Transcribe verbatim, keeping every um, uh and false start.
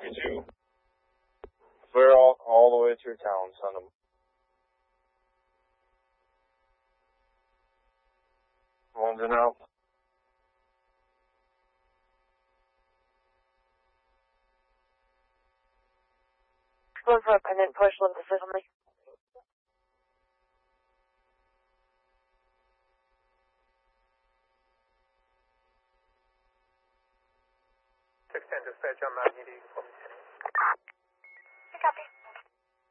Me too. Clear all, all the way through town, send them. One's in out. One for and then push left the on me. six ten dispatch on nine eighty. Copy.